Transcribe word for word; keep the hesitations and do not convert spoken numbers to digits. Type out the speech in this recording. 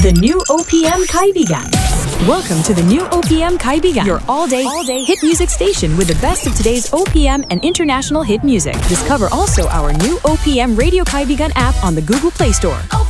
The new O P M Kaibigan. Welcome to the new O P M Kaibigan, your all-day, all-day hit music station with the best of today's O P M and international hit music. Discover also our new O P M Radio Kaibigan app on the Google Play Store.